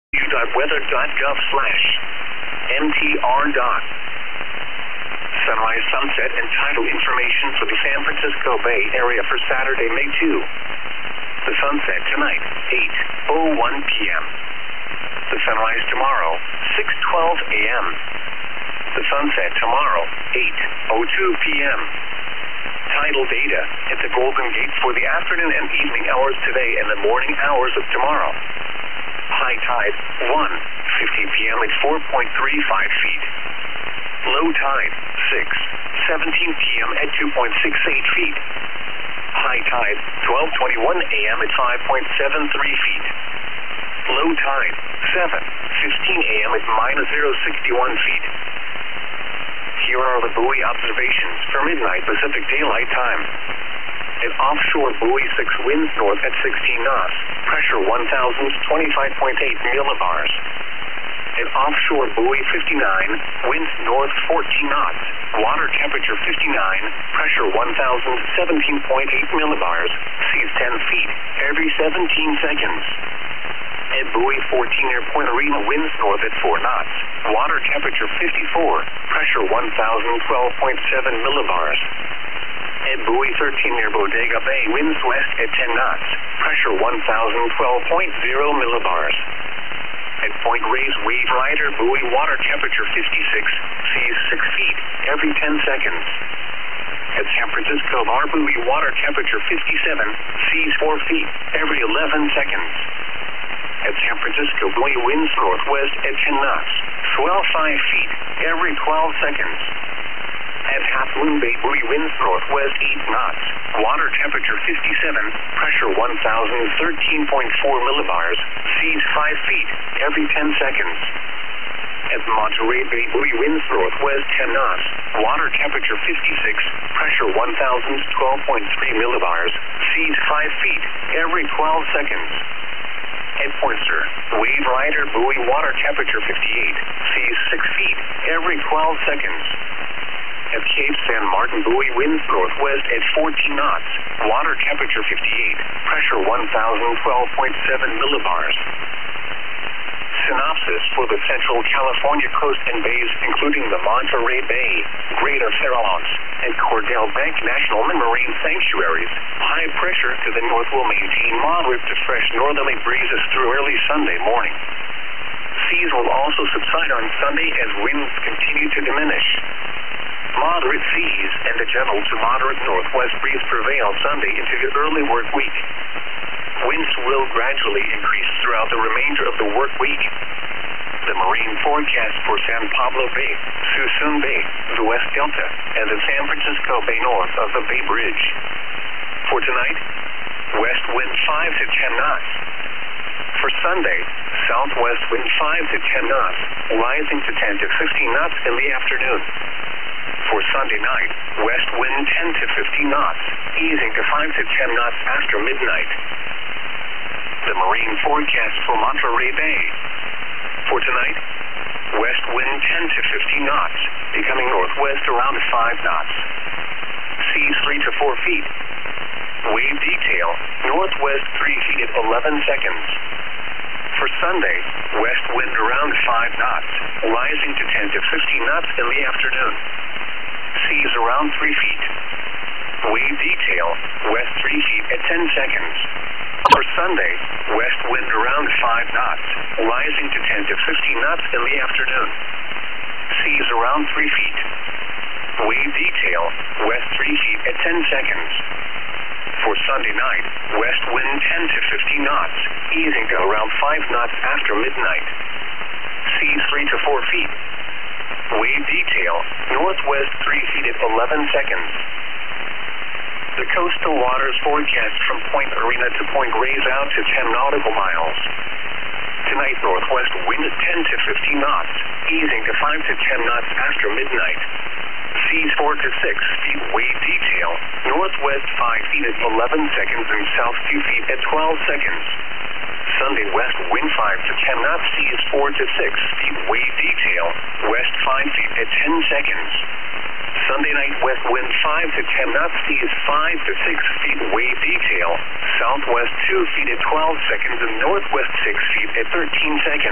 u.weather.gov/MTR. Sunrise, sunset, and tidal information for the San Francisco Bay Area for Saturday, May 2. The sunset tonight, 8:01 p.m. The sunrise tomorrow, 6:12 a.m. The sunset tomorrow, 8:02 p.m. Tidal data at the Golden Gate for the afternoon and evening hours today and the morning hours of tomorrow. High tide, 1:50 p.m. at 4.35 feet. Low tide, 6:17 p.m. at 2.68 feet. High tide, 12:21 a.m. at 5.73 feet. Low tide, 7:15 a.m. at -0.61 feet. Here are the buoy observations for midnight Pacific Daylight Time. At offshore buoy 6, winds north at 16 knots, pressure 1,025.8 millibars. At offshore buoy 59, winds north 14 knots, water temperature 59, pressure 1,017.8 millibars, seas 10 feet, every 17 seconds. At buoy 14 near Point Arena, winds north at 4 knots, water temperature 54, pressure 1,012.7 millibars. At buoy 13 near Bodega Bay, winds west at 10 knots, pressure 1,012.0 millibars. At Point Reyes Wave Rider buoy, water temperature 56, seas 6 feet, every 10 seconds. At San Francisco Bar buoy, water temperature 57, seas 4 feet, every 11 seconds. At San Francisco buoy, winds northwest at 10 knots, swell 5 feet, every 12 seconds. At Half Moon Bay buoy, winds northwest 8 knots, water temperature 57, pressure 1,013.4 millibars, seas 5 feet, every 10 seconds. At Monterey Bay buoy, winds northwest 10 knots, water temperature 56, pressure 1,012.3 millibars, seas 5 feet, every 12 seconds. At Pointer Wave Rider buoy, water temperature 58, seas 6 feet, every 12 seconds. At Cape San Martin buoy, winds northwest at 14 knots, water temperature 58, pressure 1,012.7 millibars. Synopsis for the Central California coast and bays, including the Monterey Bay, Greater Farallones, and Cordell Bank National Marine Sanctuaries. High pressure to the north will maintain moderate to fresh northerly breezes through early Sunday morning. Seas will also subside on Sunday as winds continue to diminish. Moderate seas and a gentle to moderate northwest breeze prevail Sunday into the early work week. Winds will gradually increase throughout the remainder of the work week. The marine forecast for San Pablo Bay, Suisun Bay, the West Delta, and the San Francisco Bay north of the Bay Bridge. For tonight, west wind 5 to 10 knots. For Sunday, southwest wind 5 to 10 knots, rising to 10 to 15 knots in the afternoon. For Sunday night, west wind 10 to 15 knots, easing to 5 to 10 knots after midnight. The marine forecast for Monterey Bay. For tonight, west wind 10 to 15 knots, becoming northwest around 5 knots. Seas 3 to 4 feet. Wave detail, northwest 3 feet at 11 seconds. For Sunday, west wind around 5 knots, rising to 10 to 15 knots in the afternoon. Seas around 3 feet. Wave detail, west 3 feet at 10 seconds. For Sunday, west wind around 5 knots, rising to 10 to 15 knots in the afternoon. Seas around 3 feet. Wave detail, west 3 feet at 10 seconds. For Sunday night, west wind 10 to 15 knots, easing to around 5 knots after midnight. Seas 3 to 4 feet. Wave detail, northwest 3 feet at 11 seconds. The coastal waters forecast from Point Arena to Point Reyes out to 10 nautical miles. Tonight, northwest wind 10 to 15 knots, easing to 5 to 10 knots after midnight. Seas 4 to 6 feet. Wave detail, northwest 5 feet at 11 seconds and south 2 feet at 12 seconds. Sunday, west wind 5 to 10 knots, seas 4 to 6 feet. Wave detail, west 5 feet at 10 seconds. Sunday night, west wind 5 to 10 knots, seas 5 to 6 feet. Wave detail, southwest 2 feet at 12 seconds and northwest 6 feet at 13 seconds.